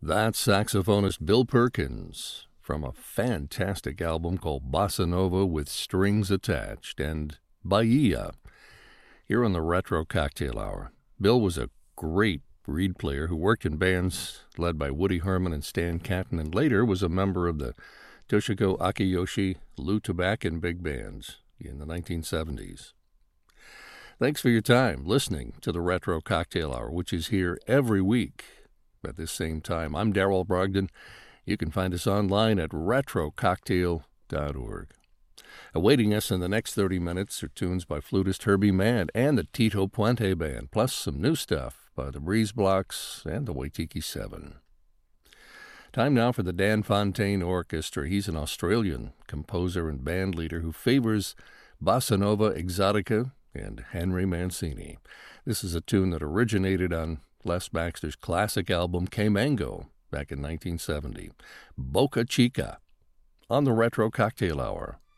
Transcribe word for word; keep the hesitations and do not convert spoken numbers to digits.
That's saxophonist Bill Perkins from a fantastic album called Bossa Nova with Strings Attached and Bahia here on the Retro Cocktail Hour. Bill was a great reed player who worked in bands led by Woody Herman and Stan Kenton, and later was a member of the Toshiko Akiyoshi, Lou Tabakin big bands in the nineteen seventies. Thanks for your time listening to the Retro Cocktail Hour, which is here every week at this same time. I'm Darrell Brogdon. You can find us online at retro cocktail dot org. Awaiting us in the next thirty minutes are tunes by flutist Herbie Mann and the Tito Puente Band, plus some new stuff by the Breeze Blocks and the Waitiki Seven. Time now for the Dan Fontaine Orchestra. He's an Australian composer and band leader who favors Bossa Nova Exotica and Henry Mancini. This is a tune that originated on Les Baxter's classic album K-Mango back in nineteen seventy. Boca Chica on the Retro Cocktail Hour.